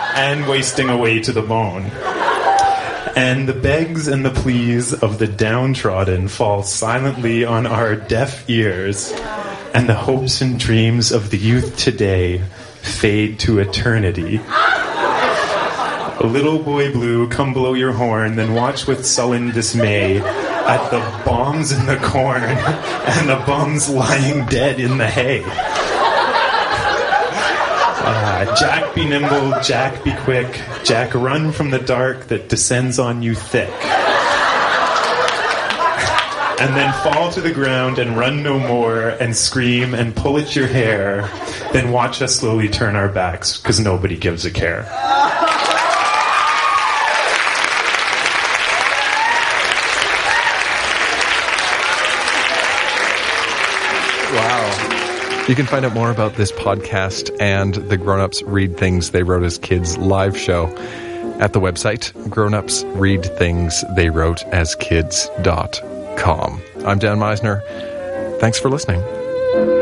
and wasting away to the bone. And the begs and the pleas of the downtrodden fall silently on our deaf ears, and the hopes and dreams of the youth today fade to eternity. Little boy blue, come blow your horn, then watch with sullen dismay at the bombs in the corn and the bums lying dead in the hay. Jack be nimble, Jack be quick, Jack run from the dark that descends on you thick. And then fall to the ground and run no more and scream and pull at your hair, then watch us slowly turn our backs because nobody gives a care. You can find out more about this podcast and the Grown Ups Read Things They Wrote as Kids live show at the website grownupsreadthingsttheywroteaskids.com. I'm Dan Meisner. Thanks for listening.